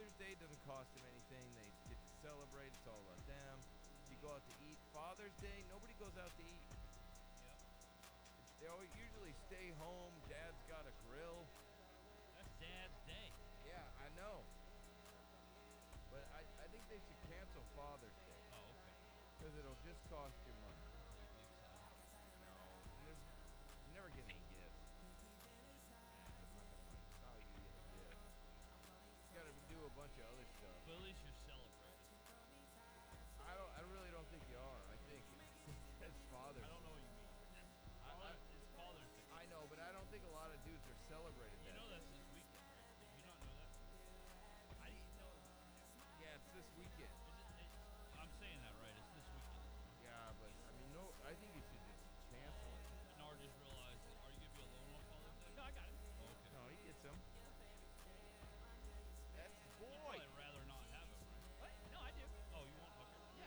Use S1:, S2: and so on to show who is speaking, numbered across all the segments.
S1: Mother's Day doesn't cost them anything. They get to celebrate. It's all about them. You go out to eat. Father's Day, nobody goes out to eat.
S2: Yep.
S1: They usually stay home. Dad's got a grill.
S2: That's Dad's Day.
S1: Yeah, I know. But I think they should cancel Father's Day.
S2: Oh, okay.
S1: Because it'll just cost you money.
S2: You think so?
S1: No. You never get any gifts. That's not how you get a gift. You gotta do a bunch of other stuff.
S2: But at least you're celebrating.
S1: I really don't think you are. I think it's Father's
S2: I don't know what you mean. It's Father's Day.
S1: I know, but I don't think a lot of dudes are celebrating
S2: You
S1: that.
S2: know that's this weekend, right? Did you not know that? I didn't know.
S1: Yeah, it's this weekend.
S2: I'm saying that right. It's this weekend.
S1: Yeah, but I mean, no, I think you should just cancel it.
S2: Nard just realized that. Are you gonna be alone on Father's Day? No, I got it. Oh, okay.
S1: No, he gets them. That's his
S2: You'd
S1: boy.
S2: probably rather not have it, right? What? No, I do. Oh, you want? Okay.
S1: Yeah.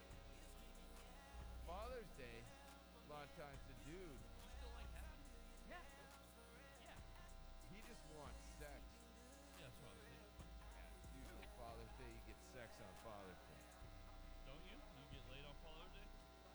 S1: Father's Day, a lot of times the dude,
S2: You still like having it?
S1: yeah,
S2: Yeah.
S1: he just wants sex.
S2: Yeah, that's what I'm saying.
S1: Yeah, usually Father's Day, you get sex on Father's Day.
S2: Don't you? You get laid on Father's Day?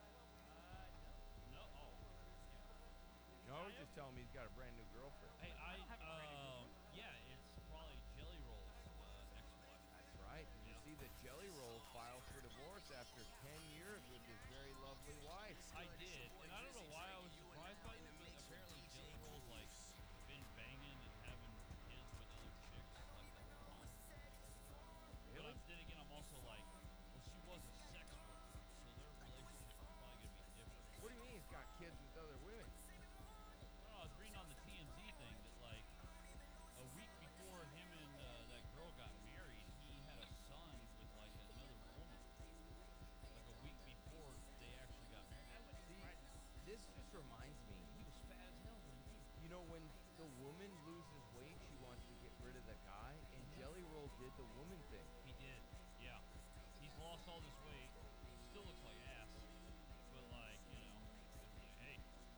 S2: No. Oh.
S1: No, I was just telling me he's got a brand new girlfriend.
S2: Hey, yeah, it's probably Jelly Roll's ex-wife.
S1: That's right. And you
S2: Yeah.
S1: see that Jelly Roll filed for divorce after 10 years with his very lovely wife.
S2: I did, and I don't know why I was surprised by this, but apparently Jelly Roll's like been banging and having kids with other chicks like the whole time.
S1: Really?
S2: But then again, I'm also like, well, she was a sex worker, so their relationship is probably gonna be different.
S1: What do you mean he's got kids with other women?
S2: I was reading on the TMZ thing that like a week before him and that girl got married, he had a son with like another woman. Like a week before they actually got married.
S1: See, this just reminds me.
S2: He was fat as hell.
S1: You know, when the woman loses weight, she wants to get rid of the guy, and Jelly Roll did the woman thing.
S2: He did, yeah. He's lost all this weight. Still looks like ass, but like you know, it's like, hey.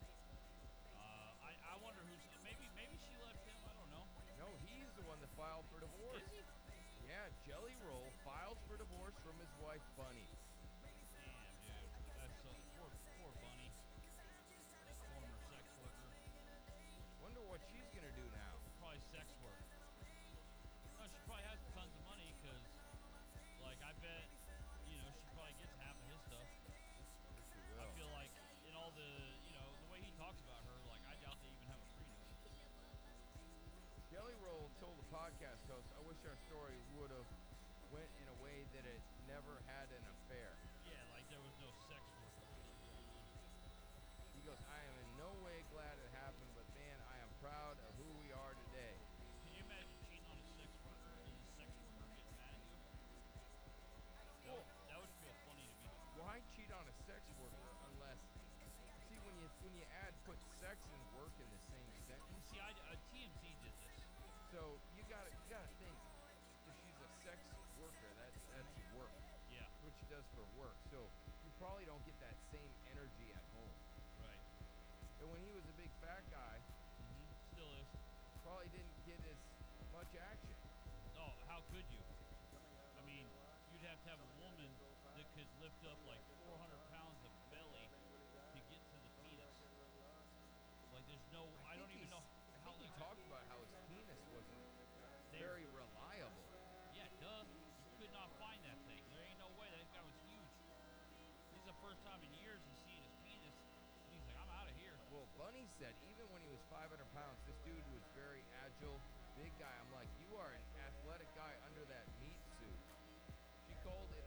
S2: I wonder who's maybe she left him. I don't know.
S1: No, he's the one that filed for divorce.
S2: Is he?
S1: Yeah, Jelly Roll filed for divorce from his wife Bunny.
S2: Damn, dude. That's so poor Bunny. That former sex worker.
S1: Wonder what she's gonna do now.
S2: Probably sex work. No, she probably has tons of money because, like, I bet, you know, she probably gets half of his stuff.
S1: She
S2: I
S1: will.
S2: feel like in all the, you know, the way he talks about her, like, I doubt they even have a prenup.
S1: Jelly Roll told the podcast host, "I wish our story would have went in a way that it never had an affair."
S2: Yeah, like there was no sex work.
S1: He goes, "I am in no way glad it happened, but man, I am proud of who we are today."
S2: Can you imagine cheating on a sex worker and the sex worker getting mad at you?
S1: Well,
S2: That would feel funny to me.
S1: why cheat on a sex worker unless, see, when you put sex and work in the same sentence,
S2: See, TMZ did this.
S1: so you gotta think, if she's a sex worker, that's work.
S2: Yeah,
S1: That's what she does for work. So you probably don't get that same energy at home.
S2: right.
S1: And when he was a big fat guy,
S2: Still is.
S1: probably didn't get as much action.
S2: Oh, how could you? I mean, you'd have to have a woman that could lift up like 400 pounds of belly to get to the penis. Like, there's no, I don't even know how
S1: he talked about how his penis wasn't
S2: There.
S1: very reliable.
S2: Yeah, duh. You could not find that thing. There ain't no way. That guy was huge. This is the first time in years he's seen his penis, and he's like, I'm out of here.
S1: Well, Bunny said even when he was 500 pounds, this dude was very agile, big guy. I'm like, you are an athletic guy under that meat suit. She called it